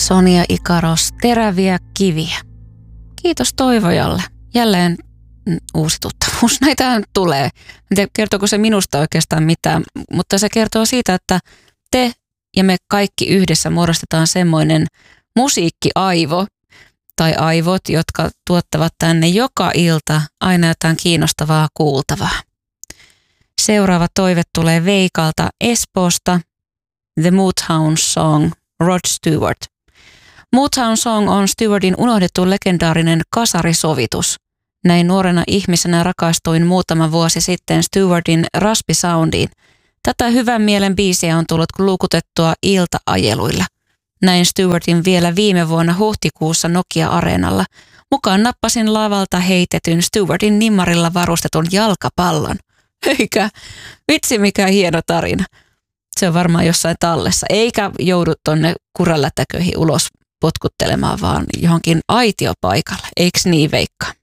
Sonia Ikaros, Teräviä kiviä. Kiitos toivojalle. Jälleen uusi tuttavuus. Näitähän tulee. En tiedä, kertooko se minusta oikeastaan mitään, mutta se kertoo siitä, että te ja me kaikki yhdessä muodostetaan semmoinen musiikkiaivo tai aivot, jotka tuottavat tänne joka ilta aina jotain kiinnostavaa kuultavaa. Seuraava toive tulee Veikalta Espoosta. The Motown Song, Rod Stewart. Motown Song on Stewardin unohdettu legendaarinen kasarisovitus. Näin nuorena ihmisenä rakastuin muutama vuosi sitten Stewardin raspisoundiin. Tätä hyvän mielen biisiä on tullut luukutettua ilta-ajeluilla. Näin Stewardin vielä viime vuonna huhtikuussa Nokia-areenalla. Mukaan nappasin lavalta heitetyn Stewardin nimmarilla varustetun jalkapallon. Eikä, vitsi mikä hieno tarina. Se on varmaan jossain tallessa, eikä joudu tonne kurallätäköihin ulos potkuttelemaan, vaan johonkin aitiopaikalle. Eiks niin, Veikka?